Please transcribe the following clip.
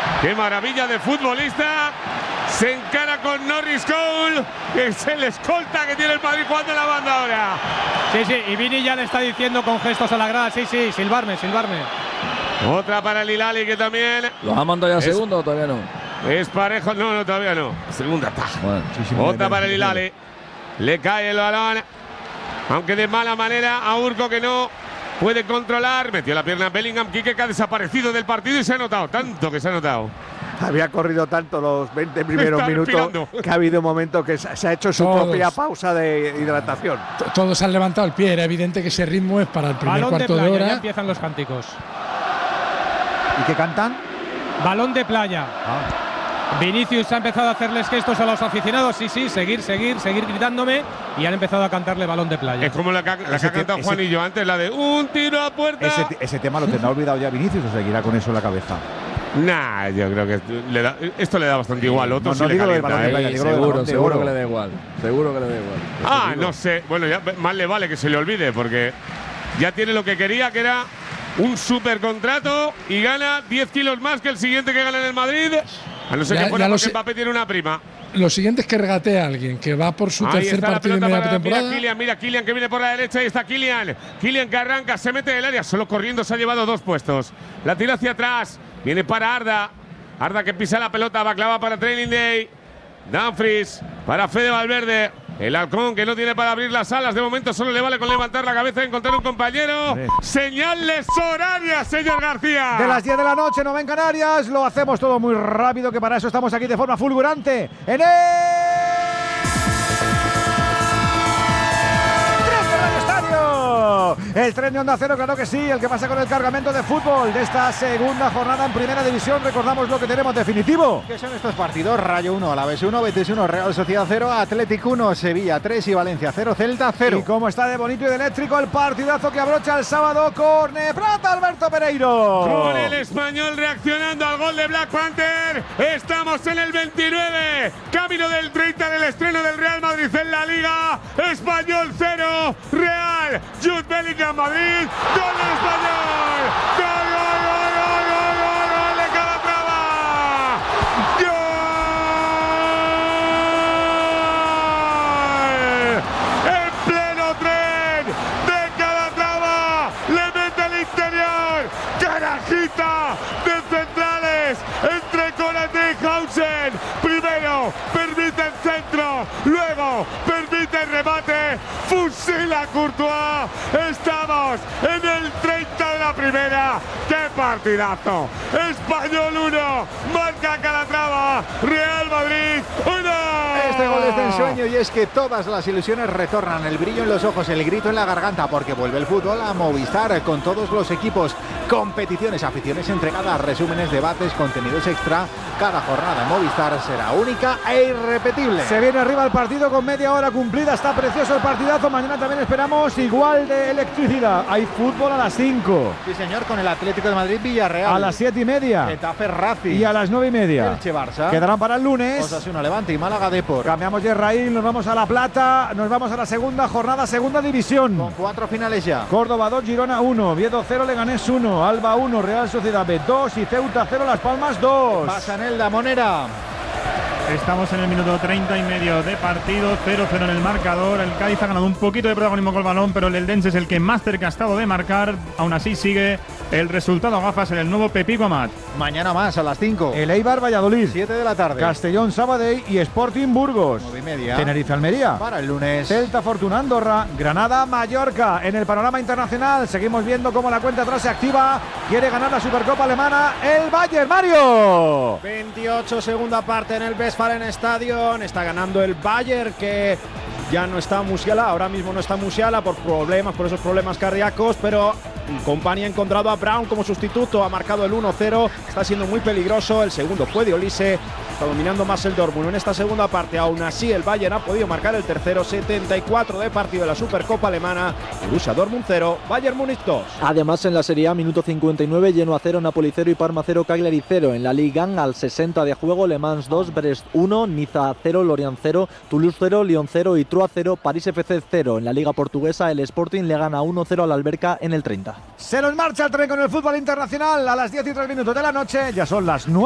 ¡Qué maravilla de futbolista! Se encara con Norris Cole, que es el escolta que tiene el Madrid jugando en la banda ahora. Sí, y Vini ya le está diciendo con gestos a la grada, sí, silbarme. Otra para el Hilali, que también… ¿Los ha mandado ya segundo o todavía no? Es parejo, no, todavía no. Segunda taja. Bueno, otra para el Hilali. Le cae el balón, aunque de mala manera a Urco, que no puede controlar. Metió la pierna Bellingham. Quique, que ha desaparecido del partido y se ha notado, tanto que se ha notado. Había corrido tanto los 20 primeros minutos que ha habido un momento que se ha hecho su propia pausa de hidratación. Todos han levantado el pie. Era evidente que ese ritmo es para el primer balón cuarto de playa, de hora. Ya empiezan los cánticos. ¿Y qué cantan? Balón de playa. Vinicius ha empezado a hacerles gestos a los aficionados. Sí, seguir gritándome. Y han empezado a cantarle balón de playa. Es como la que ha cantado Juanillo antes, la de un tiro a puerta. Ese tema lo tendrá olvidado ya Vinicius, o seguirá con eso en la cabeza. Nah, yo creo que esto le da bastante igual. Otro no digo del balón de playa, seguro que le da igual. Seguro que le da igual. No sé. Bueno, ya más le vale que se le olvide, porque ya tiene lo que quería, que era un super contrato, y gana 10 kilos más que el siguiente que gana en el Madrid. A no ser que fuera porque Mbappé tiene una prima. Lo siguiente es que regatee a alguien que va por su tercer partido de media temporada. Mira Kylian que viene por la derecha. Ahí está Kylian que arranca, se mete en el área. Solo corriendo se ha llevado 2 puestos. La tira hacia atrás. Viene para Arda que pisa la pelota. Va clava para Training Day. Dumfries para Fede Valverde. El halcón, que no tiene para abrir las alas. De momento solo le vale con levantar la cabeza y encontrar un compañero. Señales horarias, señor García. De las 10 de la noche, 9 en Canarias. Lo hacemos todo muy rápido, que para eso estamos aquí de forma fulgurante en el El tren de Onda Cero, claro que sí, el que pasa con el cargamento de fútbol de esta segunda jornada en Primera División. Recordamos lo que tenemos definitivo. ¿Qué son estos partidos? Rayo 1, Alavés 1, Betis 1, Real Sociedad 0, Atlético 1, Sevilla 3 y Valencia 0, Celta 0. Y cómo está de bonito y de eléctrico el partidazo que abrocha el sábado con Neprata Alberto Pereiro. Con el Español reaccionando al gol de Black Panther. Estamos en el 29, camino del 30 del estreno del Real Madrid en la Liga. Español 0, Real, Jude Bellingham, Madrid, gol del Español, gol de Calatrava, gol en pleno tren de Calatrava, le mete el interior, carajita de centrales entre Konaté y Hausen. Primero permite el centro, luego permite el remate, fusila Courtois. Estamos en el 30 de la primera. ¡Qué partidazo! Español 1, marca Calatrava, Real Madrid 1. Este gol es de ensueño, y es que todas las ilusiones retornan, el brillo en los ojos, el grito en la garganta, porque vuelve el fútbol a Movistar con todos los equipos, competiciones, aficiones entregadas, resúmenes, debates, contenidos extra. Cada jornada en Movistar será única e irrepetible. Se viene arriba el partido con media hora cumplida. Está precioso el partidazo. Mañana también esperamos igual de electricidad. Hay fútbol a las 5. Sí, señor, con el Atlético de Madrid Villarreal. A las 7:30. Getafe Racing. Y a las 9:30. Elche Barça. Quedarán para el lunes. Osasuna Levante y Málaga Depor. Cambiamos de raíz, nos vamos a La Plata. Nos vamos a la segunda jornada, segunda división. Con 4 finales ya. Córdoba 2, Girona 1, Oviedo 0, Leganés 1, Alba 1, Real Sociedad B 2 y Ceuta 0, Las Palmas 2. Pasa en el Monera. Estamos en el minuto 30 y medio de partido, 0-0 en el marcador. El Cádiz ha ganado un poquito de protagonismo con el balón, pero el Eldense es el que más cerca ha estado de marcar. Aún así sigue el resultado a gafas en el nuevo Pepico Amat. Mañana más a las 5. El Eibar Valladolid. 7 de la tarde. Castellón Sabadell y Sporting Burgos. 9:30. Tenerife Almería. Para el lunes. Celta Fortuna Andorra. Granada Mallorca. En el panorama internacional seguimos viendo cómo la cuenta atrás se activa. Quiere ganar la Supercopa Alemana el Bayern. Mario. 28, segunda parte en el Westfalenstadion. Está ganando el Bayern, que ya no está Musiala. Ahora mismo no está Musiala por esos problemas cardíacos, pero Kompany ha encontrado a Brown como sustituto. Ha marcado el 1-0. Está siendo muy peligroso. El segundo fue de Olise. Está dominando más el Dortmund en esta segunda parte. Aún así, el Bayern ha podido marcar el tercero. 74 de partido de la Supercopa Alemana. Borussia Dortmund 0, Bayern Múnich 2. Además, en la Serie A, minuto 59, Genoa 0, Napoli 0 y Parma 0, Cagliari 0. En la Ligue 1, al 60 de juego, Le Mans 2, Brest 1, Niza 0, Lorient 0, Toulouse 0, Lyon 0 y Troyes 0, París FC 0. En la Liga Portuguesa, el Sporting le gana 1-0 al Alberca en el 30. Se nos marcha el tren con el fútbol internacional a las 10:03 de la noche. Ya son las 9.